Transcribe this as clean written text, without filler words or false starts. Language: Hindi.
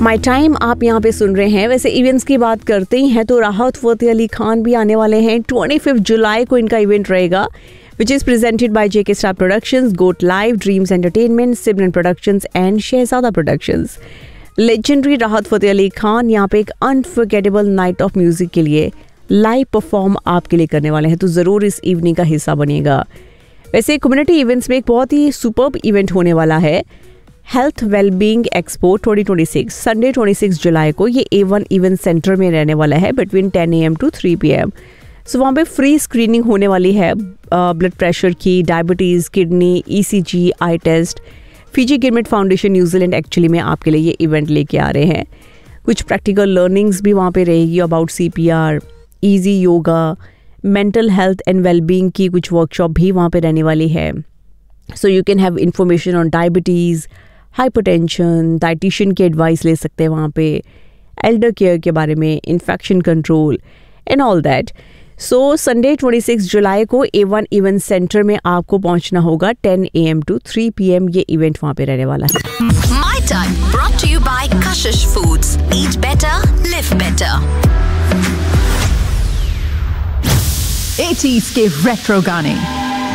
माई टाइम आप यहाँ पे सुन रहे हैं। वैसे इवेंट्स की बात करते ही हैं तो राहत फतेह अली खान भी आने वाले हैं। 25 जुलाई को इनका इवेंट रहेगा, which is presented by JK Star Productions, goat live, dreams entertainment, Simran productions and Shahzada productions. Legendary राहत फतेह अली खान यहाँ पे एक अनफॉरगेटेबल नाइट ऑफ म्यूजिक के लिए लाइव परफॉर्म आपके लिए करने वाले हैं, तो ज़रूर इस इवनिंग का हिस्सा बनिएगा। वैसे कम्युनिटी इवेंट्स में एक बहुत ही सुपर्ब इवेंट होने वाला है, हेल्थ वेलबींग एक्सपो 2026, संडे 26 जुलाई को ये A1 इवेंट सेंटर में रहने वाला है बिटवीन 10 AM to 3 PM। सो वहाँ पे फ्री स्क्रीनिंग होने वाली है ब्लड प्रेशर की, डायबिटीज़, किडनी, ECG, आई test. Fiji girmit foundation New Zealand actually में आपके लिए ये इवेंट लेके आ रहे हैं। कुछ प्रैक्टिकल लर्निंग्स भी वहाँ पे रहेगी about CPR, easy yoga, mental health and wellbeing की कुछ वर्कशॉप भी वहाँ पे रहने वाली है। So you can have information on diabetes, hypertension, dietitian की एडवाइस ले सकते हैं वहाँ पे, एल्डर केयर के बारे में, infection control and all that. So Sunday 26 जुलाई को A1 इवेंट सेंटर में आपको पहुंचना होगा 10 AM to 3 PM। ये इवेंट वहाँ पे रहने वाला है। My Time brought to you by Kashish Foods. Eat better, live better. 80s के रेट्रो गाने